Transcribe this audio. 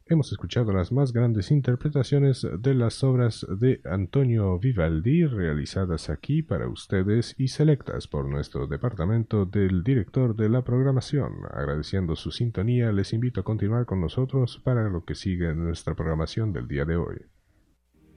Hemos escuchado las más grandes interpretaciones de las obras de Antonio Vivaldi realizadas aquí para ustedes y selectas por nuestro departamento del director de la programación. Agradeciendo su sintonía, les invito a continuar con nosotros para lo que sigue en nuestra programación del día de hoy.